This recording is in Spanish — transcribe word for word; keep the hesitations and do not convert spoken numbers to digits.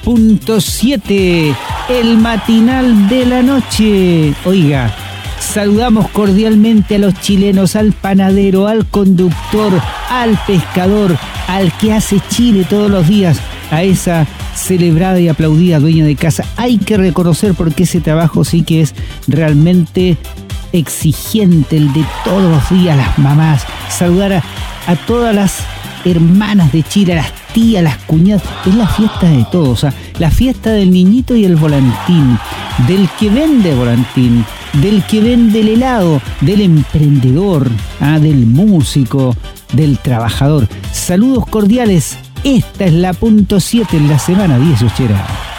punto siete, el matinal de la noche. Oiga, saludamos cordialmente a los chilenos, al panadero, al conductor, al pescador, al que hace Chile todos los días, a esa celebrada y aplaudida dueña de casa. Hay que reconocer porque ese trabajo sí que es realmente exigente, el de todos los días, las mamás. Saludar a, a todas las hermanas de Chile, a las tías, las cuñadas. Es la fiesta de todos, o sea, la fiesta del niñito y el volantín, del que vende volantín, del que vende el helado, del emprendedor, ¿ah? Del músico, del trabajador. Saludos cordiales. Esta es la punto siete en la semana diez, Uchera.